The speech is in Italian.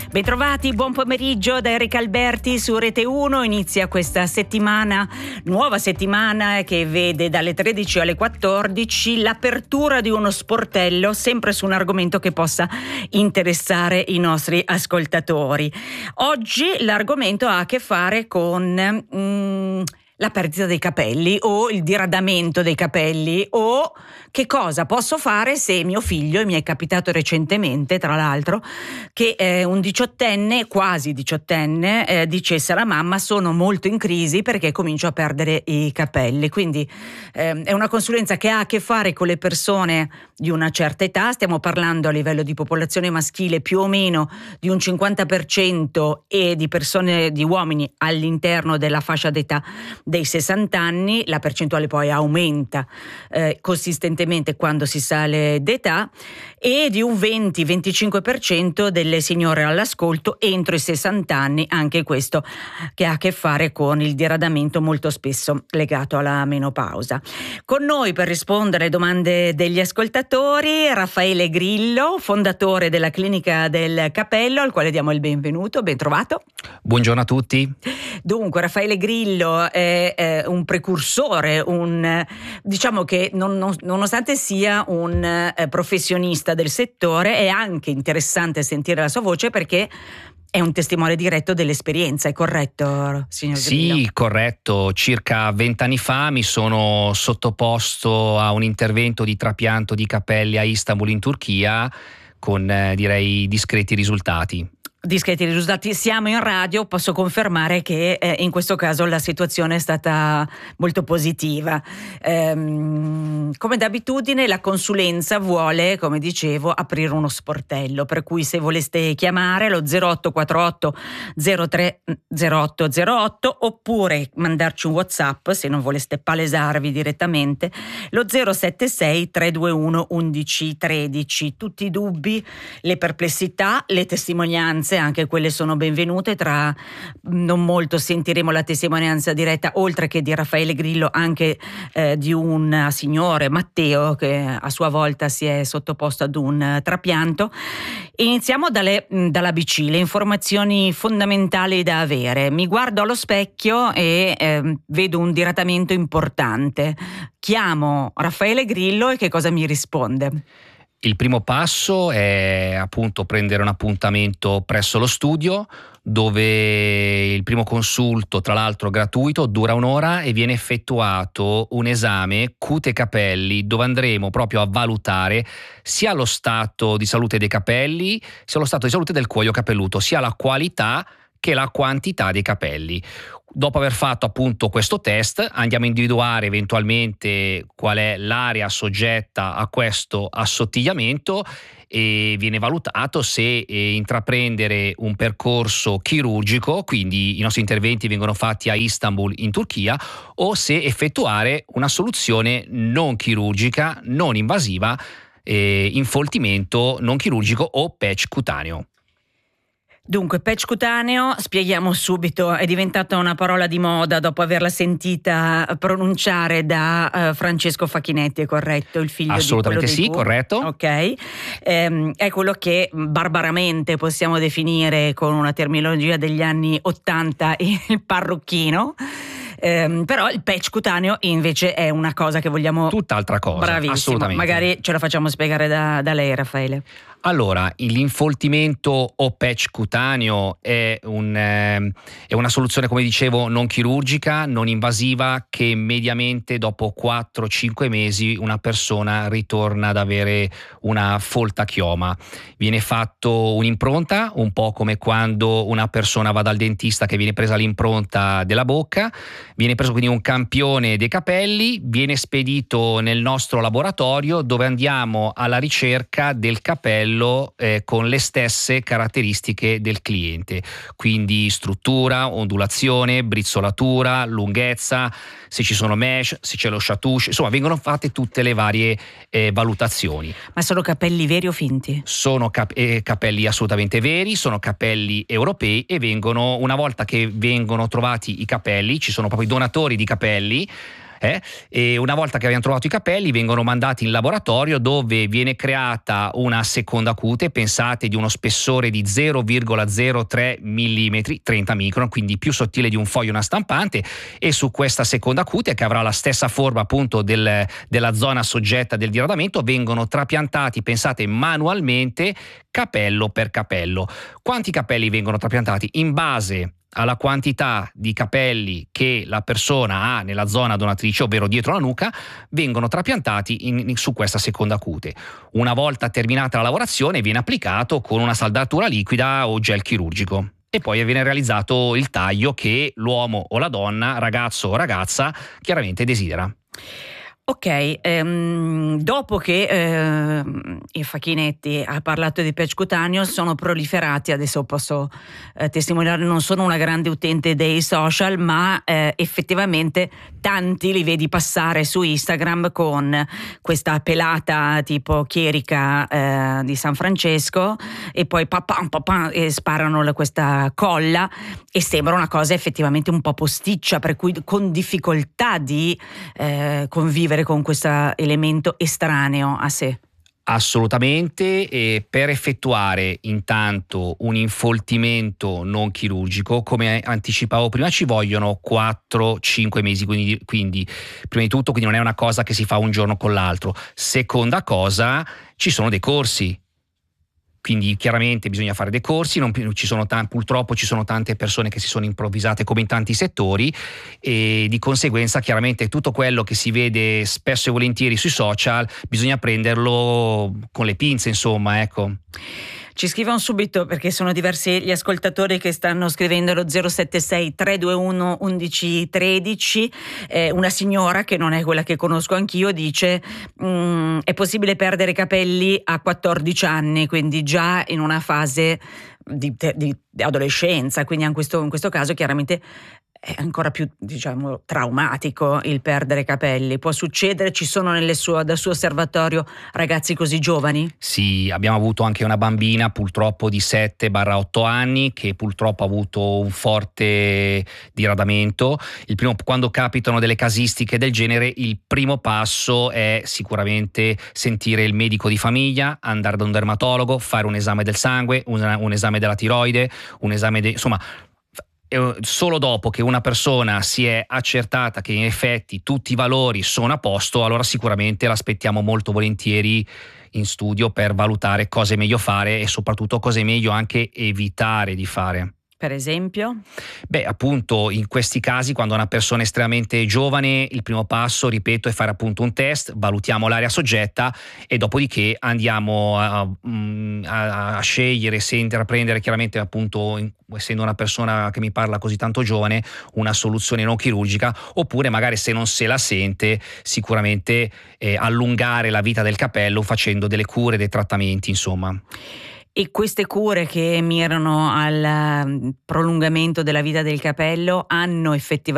Bentrovati, buon pomeriggio da Enrica Alberti su Rete 1. Inizia questa settimana, nuova settimana che vede dalle 13 alle 14 l'apertura di uno sportello, sempre su un argomento che possa interessare i nostri ascoltatori. Oggi l'argomento ha a che fare con la perdita dei capelli o il diradamento dei capelli, o che cosa posso fare se mio figlio, e mi è capitato recentemente tra l'altro, che un diciottenne, quasi diciottenne, dicesse alla mamma: sono molto in crisi perché comincio a perdere i capelli. Quindi è una consulenza che ha a che fare con le persone di una certa età. Stiamo parlando a livello di popolazione maschile più o meno di un 50% e di persone, di uomini all'interno della fascia d'età dei 60 anni. La percentuale poi aumenta consistentemente quando si sale d'età, e di un 20-25% delle signore all'ascolto entro i 60 anni, anche questo che ha a che fare con il diradamento molto spesso legato alla menopausa. Con noi per rispondere alle domande degli ascoltatori Raffaele Grillo, fondatore della Clinica del Capello, al quale diamo il benvenuto. Ben trovato. Buongiorno a tutti. Dunque, Raffaele Grillo è un precursore, diciamo che nonostante sia un professionista del settore, è anche interessante sentire la sua voce perché è un testimone diretto dell'esperienza. È corretto, signor Grillo? Sì, corretto. Circa 20 anni fa mi sono sottoposto a un intervento di trapianto di capelli a Istanbul in Turchia con direi discreti risultati. Discreti risultati. Siamo in radio, posso confermare che in questo caso la situazione è stata molto positiva. Come d'abitudine la consulenza vuole, come dicevo, aprire uno sportello, per cui se voleste chiamare lo 0848 03 0808 oppure mandarci un WhatsApp se non voleste palesarvi direttamente, lo 076 321 11 13. Tutti i dubbi, le perplessità, le testimonianze, anche quelle sono benvenute. Tra non molto sentiremo la testimonianza diretta, oltre che di Raffaele Grillo, anche di un signore, Matteo, che a sua volta si è sottoposto ad un trapianto. Iniziamo dalla BC, le informazioni fondamentali da avere. Mi guardo allo specchio e vedo un diradamento importante. Chiamo Raffaele Grillo e che cosa mi risponde? Il primo passo è appunto prendere un appuntamento presso lo studio, dove il primo consulto, tra l'altro gratuito, dura un'ora e viene effettuato un esame cute capelli, dove andremo proprio a valutare sia lo stato di salute dei capelli, sia lo stato di salute del cuoio capelluto, sia la qualità che la quantità dei capelli. Dopo aver fatto appunto questo test, andiamo a individuare eventualmente qual è l'area soggetta a questo assottigliamento e viene valutato se intraprendere un percorso chirurgico, quindi i nostri interventi vengono fatti a Istanbul in Turchia, o se effettuare una soluzione non chirurgica, non invasiva, infoltimento non chirurgico o patch cutaneo. Dunque, patch cutaneo, spieghiamo subito, è diventata una parola di moda dopo averla sentita pronunciare da Francesco Facchinetti, è corretto? Il figlio assolutamente di quello sì, corretto. Ok, è quello che barbaramente possiamo definire, con una terminologia degli anni 80, il parrucchino. Però il patch cutaneo invece è una cosa che vogliamo... Tutt'altra cosa. Bravissimo, assolutamente. Magari ce la facciamo spiegare da lei, Raffaele. Allora, l'infoltimento o patch cutaneo è una soluzione, come dicevo, non chirurgica, non invasiva, che mediamente dopo 4-5 mesi una persona ritorna ad avere una folta chioma. Viene fatto un'impronta, un po' come quando una persona va dal dentista, che viene presa l'impronta della bocca, viene preso quindi un campione dei capelli, viene spedito nel nostro laboratorio, dove andiamo alla ricerca del capello con le stesse caratteristiche del cliente, quindi struttura, ondulazione, brizzolatura, lunghezza, se ci sono mesh, se c'è lo chatouche, insomma vengono fatte tutte le varie valutazioni. Ma sono capelli veri o finti? Sono capelli assolutamente veri, sono capelli europei e vengono, una volta che vengono trovati i capelli, ci sono proprio i donatori di capelli, E una volta che abbiamo trovato i capelli vengono mandati in laboratorio, dove viene creata una seconda cute, pensate di uno spessore di 0,03 mm, 30 micron, quindi più sottile di un foglio una stampante, e su questa seconda cute, che avrà la stessa forma appunto della zona soggetta del diradamento, vengono trapiantati, pensate, manualmente, capello per capello. Quanti capelli vengono trapiantati? In base alla quantità di capelli che la persona ha nella zona donatrice, ovvero dietro la nuca, vengono trapiantati su questa seconda cute. Una volta terminata la lavorazione viene applicato con una saldatura liquida o gel chirurgico, e poi viene realizzato il taglio che l'uomo o la donna, ragazzo o ragazza, chiaramente desidera. Ok, dopo che i Facchinetti ha parlato di patch cutaneo, sono proliferati, adesso posso testimoniare, non sono una grande utente dei social, ma effettivamente tanti li vedi passare su Instagram con questa pelata tipo chierica di San Francesco, e poi e sparano questa colla, e sembra una cosa effettivamente un po' posticcia, per cui con difficoltà di convivere con questo elemento estraneo a sé. Assolutamente, e per effettuare intanto un infoltimento non chirurgico, come anticipavo prima, ci vogliono 4-5 mesi, quindi prima di tutto non è una cosa che si fa un giorno con l'altro. Seconda cosa, ci sono dei corsi. Quindi chiaramente bisogna fare dei corsi, purtroppo ci sono tante persone che si sono improvvisate come in tanti settori, e di conseguenza chiaramente tutto quello che si vede spesso e volentieri sui social bisogna prenderlo con le pinze, insomma, ecco. Ci scrivono subito, perché sono diversi gli ascoltatori che stanno scrivendo lo 076 321 1113. Una signora, che non è quella che conosco anch'io, dice è possibile perdere capelli a 14 anni, quindi già in una fase di adolescenza, quindi in questo caso chiaramente è ancora più, diciamo, traumatico il perdere capelli. Può succedere? Ci sono dal suo osservatorio ragazzi così giovani? Sì, abbiamo avuto anche una bambina purtroppo di 7-8 anni che purtroppo ha avuto un forte diradamento. Quando capitano delle casistiche del genere, il primo passo è sicuramente sentire il medico di famiglia, andare da un dermatologo, fare un esame del sangue, un esame della tiroide, un esame insomma. Solo dopo che una persona si è accertata che in effetti tutti i valori sono a posto, allora sicuramente l'aspettiamo molto volentieri in studio per valutare cosa è meglio fare, e soprattutto cosa è meglio anche evitare di fare. Per esempio? Beh, appunto, in questi casi, quando una persona è estremamente giovane, il primo passo, ripeto, è fare appunto un test, valutiamo l'area soggetta, e dopodiché andiamo a scegliere se intraprendere, chiaramente appunto, essendo una persona che mi parla così tanto giovane, una soluzione non chirurgica, oppure magari, se non se la sente, sicuramente allungare la vita del capello facendo delle cure, dei trattamenti, insomma. E queste cure che mirano al prolungamento della vita del capello hanno effettivamente